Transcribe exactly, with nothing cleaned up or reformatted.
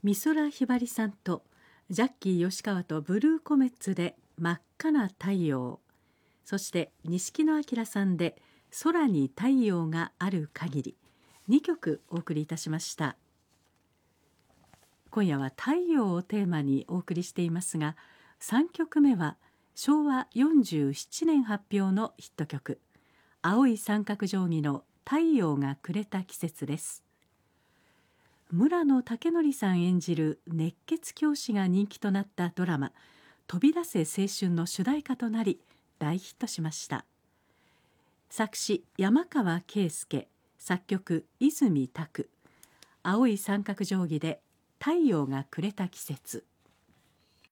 美空ひばりさんとジャッキー吉川とブルーコメッツで真っ赤な太陽、そして錦野旦さんで空に太陽がある限り、にきょくお送りいたしました。今夜は太陽をテーマにお送りしていますが、さんきょくめはしょうわよんじゅうななねん発表のヒット曲、青い三角定規の太陽がくれた季節です。村野武則さん演じる熱血教師が人気となったドラマ飛び出せ青春の主題歌となり大ヒットしました。作詞山川圭介、作曲泉拓。青い三角定規で太陽がくれた季節。